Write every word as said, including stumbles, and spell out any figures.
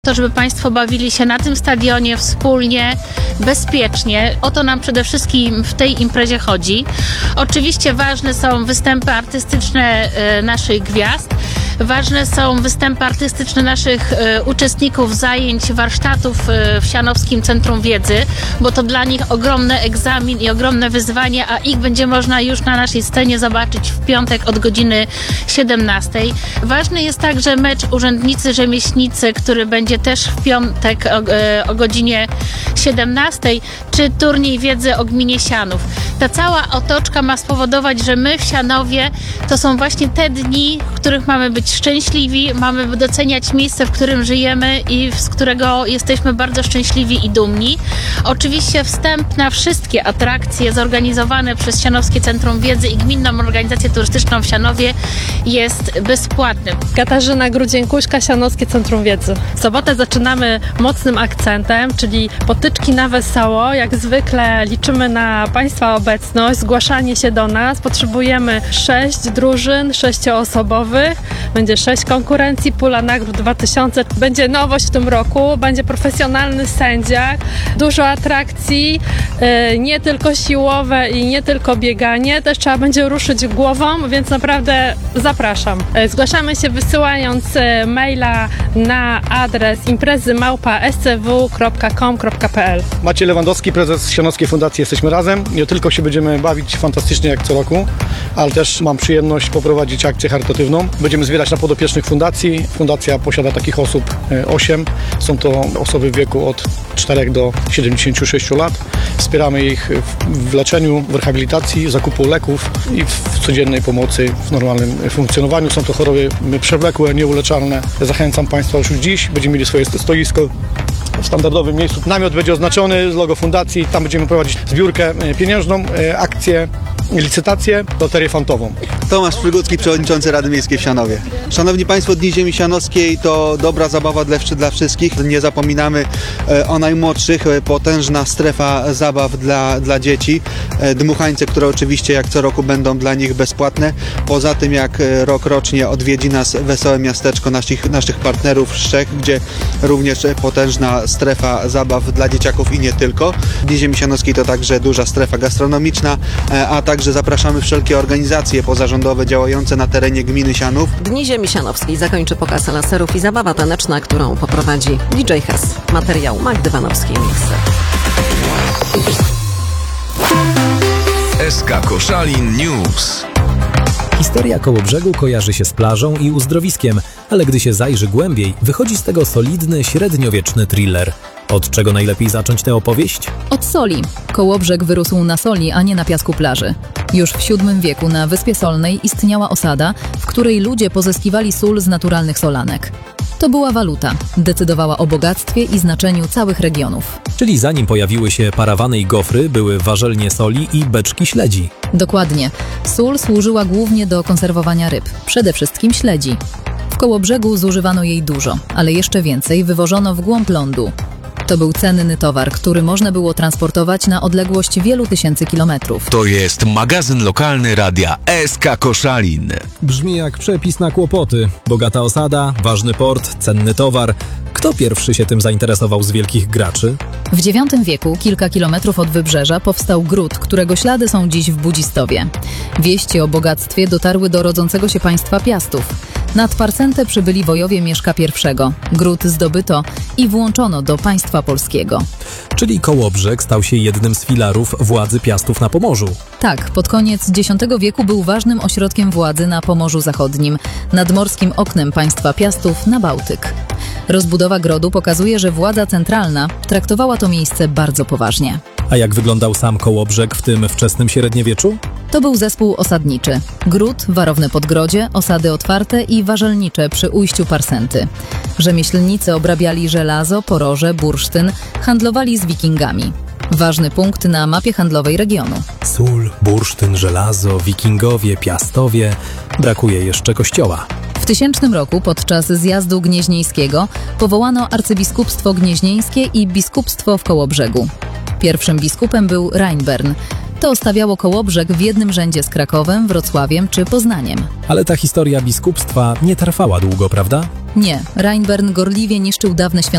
To, żeby Państwo bawili się na tym stadionie wspólnie, bezpiecznie. O to nam przede wszystkim w tej imprezie chodzi. Oczywiście ważne są występy artystyczne naszych gwiazd. Ważne są występy artystyczne naszych e, uczestników zajęć, warsztatów e, w Sianowskim Centrum Wiedzy, bo to dla nich ogromny egzamin i ogromne wyzwanie, a ich będzie można już na naszej scenie zobaczyć w piątek od godziny siedemnastej. Ważny jest także mecz Urzędnicy-Rzemieślnicy, który będzie też w piątek o, e, o godzinie siedemnastej, czy turniej wiedzy o gminie Sianów. Ta cała otoczka ma spowodować, że my w Sianowie to są właśnie te dni, w których mamy być szczęśliwi, mamy doceniać miejsce, w którym żyjemy i z którego jesteśmy bardzo szczęśliwi i dumni. Oczywiście wstęp na wszystkie atrakcje zorganizowane przez Sianowskie Centrum Wiedzy i Gminną Organizację Turystyczną w Sianowie jest bezpłatny. Katarzyna Grudzień-Kuśka, Sianowskie Centrum Wiedzy. W sobotę zaczynamy mocnym akcentem, czyli potyczki na wesoło. Jak zwykle liczymy na Państwa obecność, zgłaszanie się do nas. Potrzebujemy sześć drużyn, sześcioosobowych. Będzie sześć konkurencji, pula nagród dwa tysiące. Będzie nowość w tym roku, będzie profesjonalny sędzia, dużo atrakcji, yy, nie tylko siłowe i nie tylko bieganie, też trzeba będzie ruszyć głową, więc naprawdę zapraszam. Yy, zgłaszamy się wysyłając yy, maila na adres imprezy małpa s c w kropka com kropka p l. Maciej Lewandowski, prezes Sianowskiej Fundacji Jesteśmy Razem. Nie tylko się będziemy bawić fantastycznie jak co roku, ale też mam przyjemność poprowadzić akcję charytatywną. Będziemy zbierać na podopiecznych fundacji. Fundacja posiada takich osób osiem. Są to osoby w wieku od czterech do siedemdziesięciu sześciu lat. Wspieramy ich w leczeniu, w rehabilitacji, zakupu leków i w codziennej pomocy w normalnym funkcjonowaniu. Są to choroby przewlekłe, nieuleczalne. Zachęcam Państwa już dziś. Będziemy mieli swoje stoisko w standardowym miejscu. Namiot będzie oznaczony z logo fundacji. Tam będziemy prowadzić zbiórkę pieniężną, akcję, licytację, loterię fantową. Tomasz Przygodzki, przewodniczący Rady Miejskiej w Sianowie. Szanowni Państwo, Dni Ziemi Sianowskiej to dobra zabawa dla, dla wszystkich. Nie zapominamy o najmłodszych, potężna strefa zabaw dla, dla dzieci. Dmuchańce, które oczywiście jak co roku będą dla nich bezpłatne. Poza tym jak rok rocznie odwiedzi nas Wesołe Miasteczko naszych, naszych partnerów z Czech, gdzie również potężna strefa zabaw dla dzieciaków i nie tylko. Dni Ziemi Sianowskiej to także duża strefa gastronomiczna, a także zapraszamy wszelkie organizacje pozarządowe działające na terenie gminy Sianów. Dni Ziemi Sianowskiej zakończy pokaz laserów i zabawa taneczna, którą poprowadzi D J Hes. Materiał Magdy Wanowskiej. S K Koszalin News. Historia Kołobrzegu kojarzy się z plażą i uzdrowiskiem, ale gdy się zajrzy głębiej, wychodzi z tego solidny, średniowieczny thriller. Od czego najlepiej zacząć tę opowieść? Od soli. Kołobrzeg wyrósł na soli, a nie na piasku plaży. Już w siódmym wieku na Wyspie Solnej istniała osada, w której ludzie pozyskiwali sól z naturalnych solanek. To była waluta. Decydowała o bogactwie i znaczeniu całych regionów. Czyli zanim pojawiły się parawany i gofry, były warzelnie soli i beczki śledzi. Dokładnie. Sól służyła głównie do konserwowania ryb, przede wszystkim śledzi. W Kołobrzegu zużywano jej dużo, ale jeszcze więcej wywożono w głąb lądu. To był cenny towar, który można było transportować na odległość wielu tysięcy kilometrów. To jest magazyn lokalny radia S K Koszalin. Brzmi jak przepis na kłopoty. Bogata osada, ważny port, cenny towar. Kto pierwszy się tym zainteresował z wielkich graczy? W dziewiątym wieku, kilka kilometrów od wybrzeża, powstał gród, którego ślady są dziś w Budzistowie. Wieści o bogactwie dotarły do rodzącego się państwa Piastów. Nad Parcentę przybyli wojowie Mieszka pierwszego. Gród zdobyto i włączono do państwa polskiego. Czyli Kołobrzeg stał się jednym z filarów władzy Piastów na Pomorzu. Tak, pod koniec dziesiątego wieku był ważnym ośrodkiem władzy na Pomorzu Zachodnim, nadmorskim oknem państwa Piastów na Bałtyk. Rozbudowa grodu pokazuje, że władza centralna traktowała to miejsce bardzo poważnie. A jak wyglądał sam Kołobrzeg w tym wczesnym średniowieczu? To był zespół osadniczy. Gród, warowne podgrodzie, osady otwarte i warzelnicze przy ujściu Parsenty. Rzemieślnicy obrabiali żelazo, poroże, bursztyn, handlowali z wikingami. Ważny punkt na mapie handlowej regionu. Sól, bursztyn, żelazo, wikingowie, Piastowie. Brakuje jeszcze kościoła. W tysięcznym roku podczas zjazdu gnieźnieńskiego powołano arcybiskupstwo gnieźnieńskie i biskupstwo w Kołobrzegu. Pierwszym biskupem był Reinbern. To stawiało Kołobrzeg w jednym rzędzie z Krakowem, Wrocławiem czy Poznaniem. Ale ta historia biskupstwa nie trwała długo, prawda? Nie. Reinbern gorliwie niszczył dawne świątynie